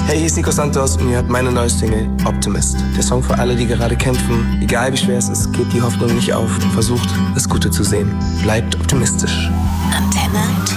Hey, hier ist Nico Santos und ihr hört meine neue Single Optimist. Der Song für alle, die gerade kämpfen. Egal wie schwer es ist, gebt die Hoffnung nicht auf. Versucht, das Gute zu sehen. Bleibt optimistisch. Antenne 2.